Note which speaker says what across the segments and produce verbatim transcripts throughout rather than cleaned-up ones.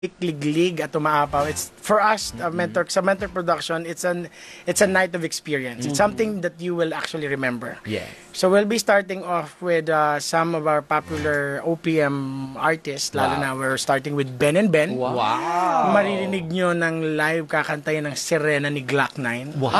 Speaker 1: liglig at umaapaw. It's for us, uh, mentor sa mentor production. It's an it's a night of experience. It's something that you will actually remember.
Speaker 2: Yes.
Speaker 1: So we'll be starting off with uh, some of our popular O P M artists. Lalo
Speaker 2: Wow.
Speaker 1: na we're starting with Ben and Ben.
Speaker 2: Wow.
Speaker 1: Maririnig nyo ng live kakantayan ng Sirena ni Glock nine.
Speaker 2: Wow.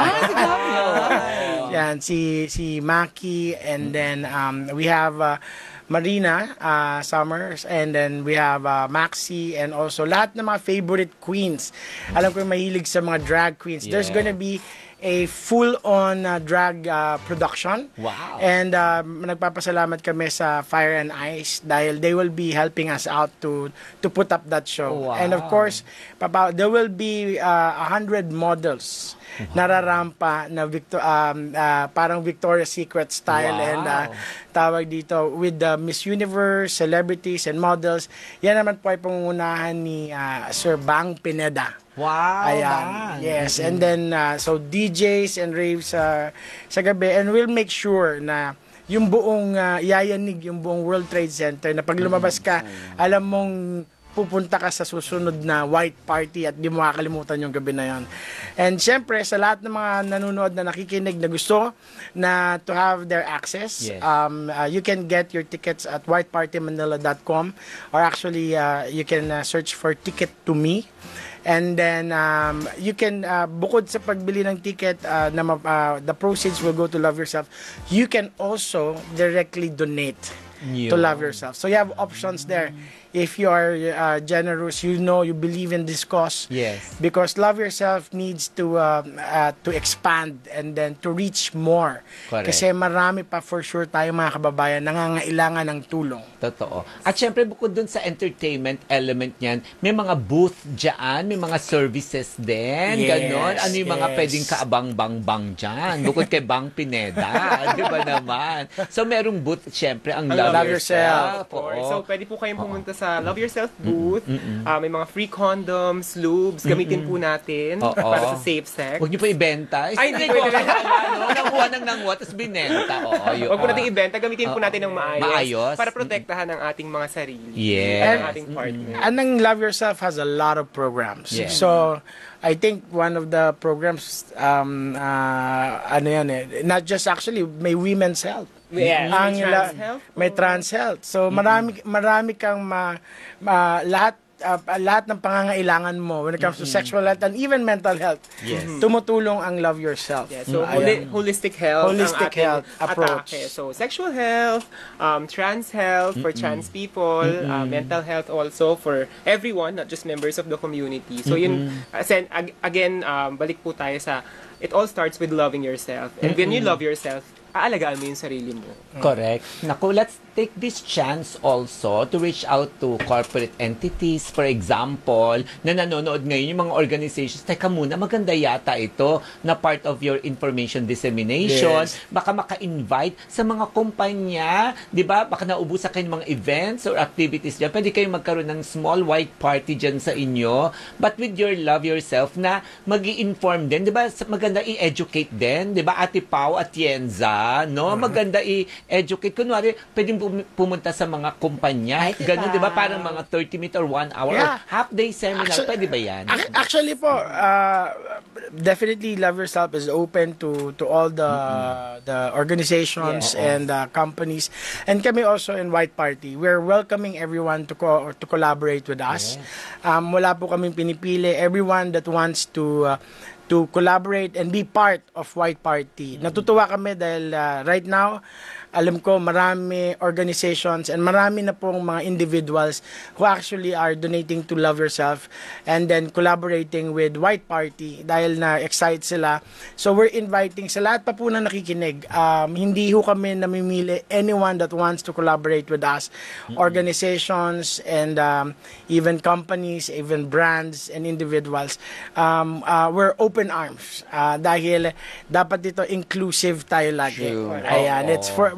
Speaker 2: Ah,
Speaker 1: Yan, si si Maki, and then um, we have uh, Marina uh, Summers, and then we have uh, Maxi, and also lahat ng mga favorite queens. Alam ko yung mahilig sa mga drag queens. There's
Speaker 2: Yeah.
Speaker 1: gonna be a full-on uh, drag uh, production.
Speaker 2: Wow.
Speaker 1: And uh, nagpapasalamat kami sa Fire and Ice dahil they will be helping us out to to put up that show.
Speaker 2: Wow.
Speaker 1: And of course, papa, there will be uh, a hundred models nararampa na Victor, um, uh, parang Victoria's Secret style.
Speaker 2: Wow.
Speaker 1: And uh, tawag dito with the Miss Universe, celebrities and models. Yan naman po ay pangungunahan ni uh, Sir Bang Pineda.
Speaker 2: Wow.
Speaker 1: Ayan.
Speaker 2: man.
Speaker 1: Yes. And then, uh, so D Js and raves uh, sa gabi. And we'll make sure na yung buong uh, yayanig, yung buong World Trade Center, na pag lumabas ka, alam mong pupunta ka sa susunod na white party at di mo makakalimutan yung gabi na yon. And syempre, sa lahat ng mga nanonood na nakikinig na gusto na to have their access,
Speaker 2: Yes.
Speaker 1: um, uh, you can get your tickets at white party manila dot com, or actually, uh, you can uh, search for Ticket to Me. And then um, you can uh, bukod sa pagbili ng ticket, uh, na ma- uh, the proceeds will go to Love Yourself. You can also directly donate to
Speaker 2: Yun.
Speaker 1: Love Yourself. So you have options there. If you are uh, generous, you know you believe in this cause.
Speaker 2: Yes.
Speaker 1: Because Love Yourself needs to uh, uh, to expand and then to reach more.
Speaker 2: Correct.
Speaker 1: Kasi marami pa for sure tayong mga kababayan nangangailangan ng tulong.
Speaker 2: Totoo. At syempre, bukod dun sa entertainment element niyan, may mga booth dyan, may mga services din,
Speaker 1: Yes,
Speaker 2: ganon. Ano yung mga
Speaker 1: yes.
Speaker 2: pwedeng kaabang-bang-bang dyan? Bukod kay Bang Pineda, di ba naman? So, merong booth, syempre, ang Love,
Speaker 1: Love
Speaker 2: Yourself.
Speaker 1: Yourself.
Speaker 3: Or,
Speaker 2: Oo.
Speaker 3: so, pwede po kayong pumunta sa Love Yourself booth. Ah, may mga free condoms, lubes, gamitin po natin
Speaker 2: Oo.
Speaker 3: para sa safe sex.
Speaker 2: Huwag niyo po ibenta.
Speaker 3: Ay, hindi
Speaker 2: ko.
Speaker 3: pwede.
Speaker 2: Ano, nanguha ng nanguha, tapos binenta. Oo, yun.
Speaker 3: Huwag po natin ibenta, gamitin po
Speaker 2: Oo.
Speaker 3: natin ng maayos,
Speaker 2: Maayos.
Speaker 3: para protektahan ang ating mga sarili.
Speaker 2: Yes.
Speaker 3: Ang ating partner.
Speaker 1: And ang Love Yourself has a lot of programs.
Speaker 2: Yeah.
Speaker 1: So, I think one of the programs, um, uh, ano yan eh, not just actually, may women's health.
Speaker 3: Yes.
Speaker 1: Ang
Speaker 3: May trans
Speaker 1: la-
Speaker 3: health.
Speaker 1: May trans health. So, marami, marami kang ma, ma- lahat, uh, lahat ng pangangailangan mo when it comes to sexual health and even mental health.
Speaker 2: Yes.
Speaker 1: Tumutulong ang Love Yourself.
Speaker 3: Yeah, so
Speaker 1: Mm,
Speaker 3: holi-
Speaker 1: ayan.
Speaker 3: holistic health
Speaker 1: Holistic
Speaker 3: ang ating
Speaker 1: health approach.
Speaker 3: atake. So sexual health, um, trans health for trans people, uh, mental health also for everyone, not just members of the community. So yun, asen, ag- again, um, balik po tayo sa, it all starts with loving yourself. And when you love yourself, aalagaan mo yung sarili mo.
Speaker 2: Correct. Naku, let's take this chance also to reach out to corporate entities, for example, na nanonood ngayon yung mga organizations. Teka muna, maganda yata ito na part of your information dissemination.
Speaker 1: Yes.
Speaker 2: Baka maka-invite sa mga kumpanya, di ba? Baka naubusan kayo ng mga events or activities dyan. Pwede kayo magkaroon ng small white party dyan sa inyo. But with your Love Yourself na mag inform din, di ba? Maganda i-educate din, di ba? Ate Pau at Yenza, no? Maganda i-educate. Kunwari, pwedeng pum- pumunta sa mga kumpanya. Ganun, di ba? Parang mga thirty minutes or one hour
Speaker 1: Yeah.
Speaker 2: or half-day seminar.
Speaker 1: Actu-
Speaker 2: Pwede ba yan?
Speaker 1: Ac- Actually po, uh, definitely Love Yourself is open to to all the the organizations
Speaker 2: Yeah.
Speaker 1: and uh, companies. And kami also in White Party, we're welcoming everyone to co- to collaborate with us. Um, wala po kaming pinipili. Everyone that wants to uh, to collaborate and be part of White Party. Natutuwa kami dahil uh, right now, alam ko marami organizations and marami na pong mga individuals who actually are donating to Love Yourself and then collaborating with White Party dahil na excited sila. So we're inviting sa lahat pa po na nakikinig. Um, hindi ho kami namimili anyone that wants to collaborate with us. Organizations and um, even companies, even brands and individuals. Um, uh, we're open arms uh, dahil dapat dito inclusive tayo lagi.
Speaker 2: True.
Speaker 1: Ayan,
Speaker 2: Oo.
Speaker 1: it's for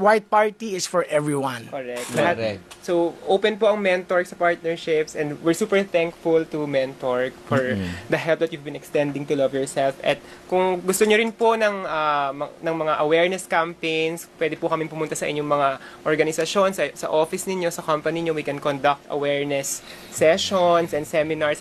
Speaker 1: White Party is for everyone.
Speaker 3: Correct.
Speaker 2: Correct.
Speaker 3: Lahat- So, open po ang Mentor sa partnerships, and we're super thankful to Mentor for the help that you've been extending to Love Yourself. At kung gusto nyo rin po ng, ah, ma- ng mga awareness campaigns, pwede po kami pumunta sa inyong mga organisasyon, sa, sa office ninyo, sa company ninyo. We can conduct awareness sessions and seminars